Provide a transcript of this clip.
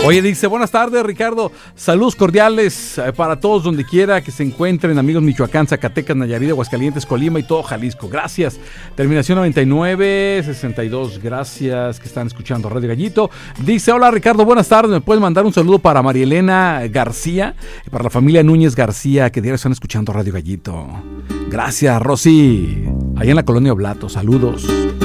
Oye, dice, buenas tardes, Ricardo. Saludos cordiales para todos donde quiera que se encuentren, amigos Michoacán, Zacatecas, Nayarit, Aguascalientes, Colima y todo Jalisco. Gracias. Terminación 9962. Gracias que están escuchando Radio Gallito. Dice, hola Ricardo, buenas tardes. ¿Me puedes mandar un saludo para María Elena García y para la familia Núñez García que diario están escuchando Radio Gallito? Gracias, Rosy. Allá en la colonia Oblato. Saludos.